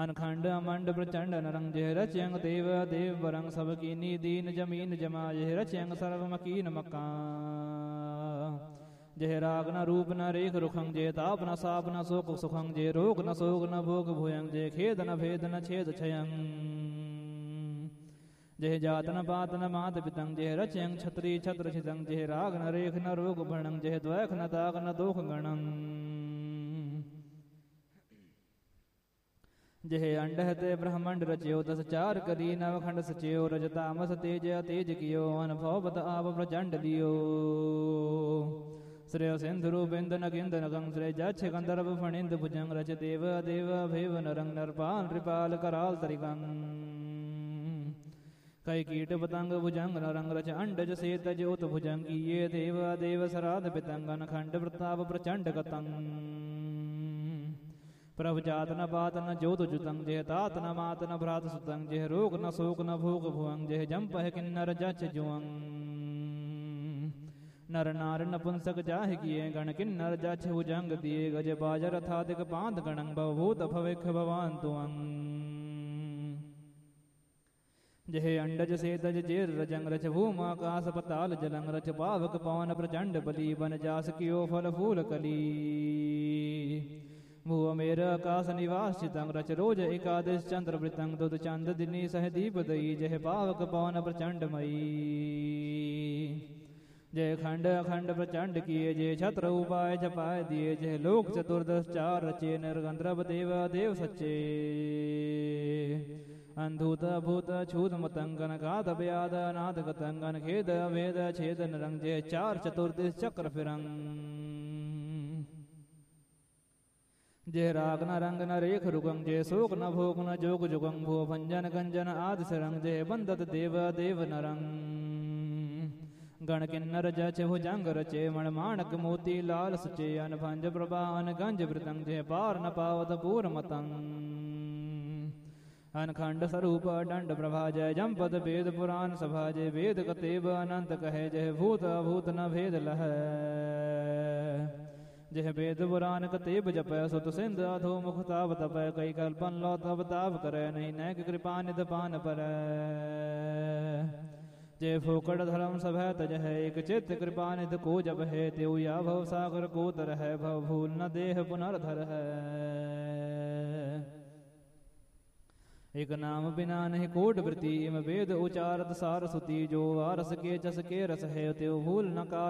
अनखंड almond प्रचंड नरंग जह रच्यंग देव देव बरंग सब कीनी दीन जमीन जमा जह रच्यंग सर्व मकीन मक्का जह राग न रूप न रेख रुखंग जे ताप न साप न शोक सुखंग जे रोग न शोक न भोग भूयंग जे खेद न भेद न छेद छयंग जह जात न पात न मात पितंग जह रच्यंग छत्री छत्र छितंग जह राग न रेख न रोग भणंग जह द्वैख न ताग न दोख गणंग जह अंडह ते ब्रह्मंड रच्यो दस चार करी नवखंड सच्यो रजतामस तेज तेज कियो अनुभव बत आप प्रचंड लियो श्रेय सिंधु बिंद नगिंद नगंग श्रेय जक्ष गंधर्व फणिंद भुजंग रच देव देव भेव नरंग नरपाल कृपाल कराल तरिगंग कई कीट पतंग भुजंग नरंग रच अंडज से तज उत भुजंग ये देव देव सराध पितंग अनखंड प्रताप प्रचंड गतंग प्रभ जात न बात न ज्योत जुतंग जेह तात न मात न भ्रात सुतंग जेह रोग न शोक न भोग भुवंग जेह जंप है किन्नर जच जुअंग नर नार नपुंसक जाहि किए गण किन्नर जच भुजंग दिए गज बाजर थादिक पांत गणंग भवभूत भविख भवान तुअंग जह अंडज से तज जेर रजंग रच भूम आकाश पताल जलंग रच पावक पवन प्रचंड बली बन जास कियो फल फूल कली भूव मेर आकाश निवास चितंग रच रोज एकादश चंद्र वृतंग दुद चंद दिनी सह दीप दई जय पावक पवन प्रचंड मई जय खंड अखंड प्रचंड किए जय छत्र उपाय जपाय दिए जय लोक चतुर्दश चार रचे निर्गंध्रव देव देव सच्चे अंधूत भूत छूत मतंगन घात व्याद अनाथ गतंगन खेद वेद छेद नरंग जय चार चतुर्दश चक्र फिरंग जय राग न रंग न रेख रुगंग जय शोक न भोग न जोग जुगंग भो भंजन गंजन आदि सरंग जय बंदत देव देव नरंग गण किन्नर जच भुजंग रचे मण माणक मोती लाल सुचे अन भंज प्रभा अन गंज वृतंग जय पार न पावत पूर मतंग अनखंड स्वरूप दंड प्रभा जय जमपद वेद पुराण सभा जय वेद कतेब अनंत कहे जय भूत अभूत न भेद लह जह वेद पुराण कतेब जप सुत सिंध अधो मुख ताप तप कई कल्पन लो तब ताप करे नहीं नैक कृपा निध पान पर जय फोकड़ धर्म सभ तज है एक चित्त कृपा निध को जब है त्यो या भव सागर को तर है भव भूल न देह पुनर्धर है एक नाम बिना नहीं कोट वृत्ति इम वेद उचारत सार सुति जो वारस के जस के रस है त्यो भूल न का